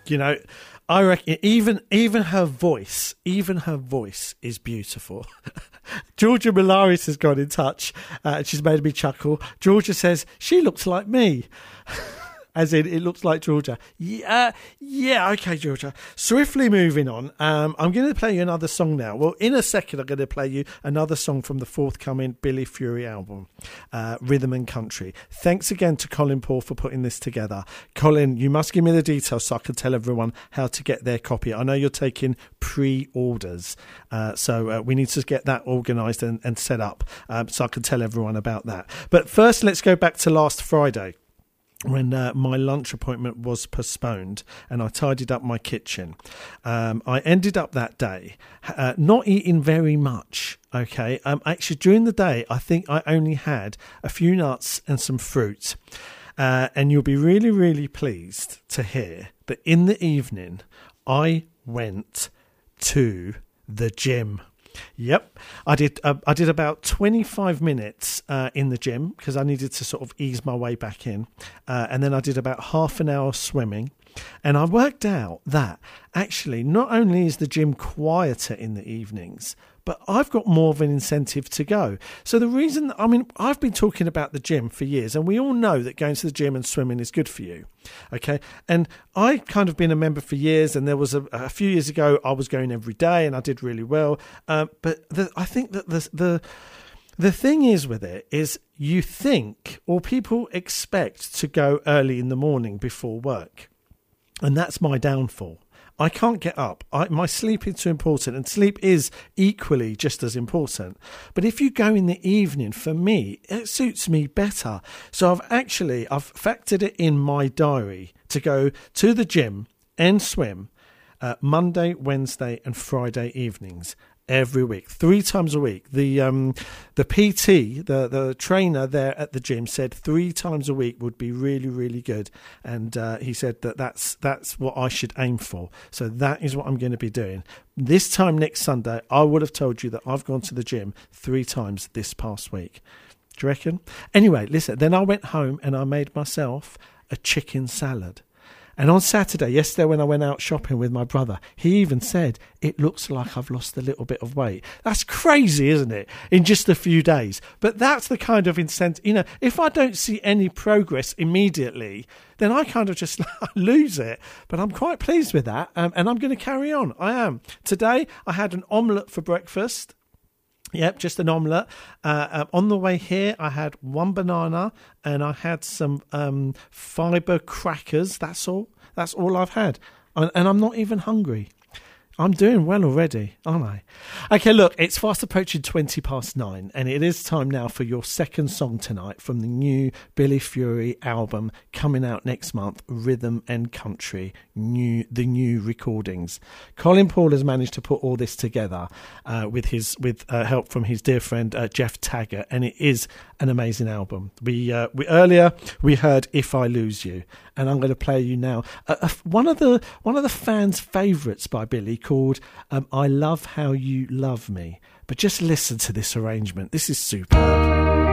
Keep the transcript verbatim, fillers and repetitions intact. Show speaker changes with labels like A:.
A: You know, I reckon even even her voice, even her voice is beautiful. Georgia Malaris has got in touch uh, and she's made me chuckle. Georgia says, she looks like me. As in, it looks like Georgia. Yeah, yeah, okay, Georgia. Swiftly moving on. Um, I'm going to play you another song now. Well, in a second, I'm going to play you another song from the forthcoming Billy Fury album, uh, Rhythm and Country. Thanks again to Colin Paul for putting this together. Colin, you must give me the details so I can tell everyone how to get their copy. I know you're taking pre-orders, uh, so uh, we need to get that organised and, and set up um, so I can tell everyone about that. But first, let's go back to last Friday, when uh, my lunch appointment was postponed and I tidied up my kitchen. Um, I ended up that day uh, not eating very much, okay? Um, actually, during the day, I think I only had a few nuts and some fruit. Uh, and you'll be really, really pleased to hear that in the evening, I went to the gym. Yep, I did. Uh, I did about twenty-five minutes uh, in the gym because I needed to sort of ease my way back in, uh, and then I did about half an hour swimming, and I worked out that actually not only is the gym quieter in the evenings, but I've got more of an incentive to go. So the reason, I mean, I've been talking about the gym for years, and we all know that going to the gym and swimming is good for you. Okay. And I kind of been a member for years, and there was a, a few years ago, I was going every day and I did really well. Um, but the, I think that the, the, the thing is with it is you think, or people expect to go early in the morning before work. And that's my downfall. I can't get up. I, my sleep is too important, and sleep is equally just as important. But if you go in the evening, for me, it suits me better. So I've actually, I've factored it in my diary to go to the gym and swim uh, Monday, Wednesday and Friday evenings. Every week, three times a week. The um, the P T, the, the trainer there at the gym said three times a week would be really, really good. And uh, he said that that's, that's what I should aim for. So that is what I'm going to be doing. This time next Sunday, I would have told you that I've gone to the gym three times this past week. Do you reckon? Anyway, listen, then I went home and I made myself a chicken salad. And on Saturday, yesterday when I went out shopping with my brother, he even said, it looks like I've lost a little bit of weight. That's crazy, isn't it? In just a few days. But that's the kind of incentive, you know, if I don't see any progress immediately, then I kind of just lose it. But I'm quite pleased with that. Um, and I'm going to carry on. I am. Today, I had an omelette for breakfast. Yep, just an omelette. Uh, uh, on the way here, I had one banana and I had some um, fibre crackers. That's all. That's all I've had. And, and I'm not even hungry. I'm doing well already, aren't I? Okay, look, it's fast approaching twenty past nine, and it is time now for your second song tonight from the new Billy Fury album coming out next month, Rhythm and Country, new the new recordings. Colin Paul has managed to put all this together uh, with his with uh, help from his dear friend uh, Jeff Taggart, and it is an amazing album. We uh, we earlier we heard If I Lose You, and I'm going to play you now uh, uh, one of the one of the fans' favourites by Billy, called um, I Love How You Love Me. But just listen to this arrangement. This is superb.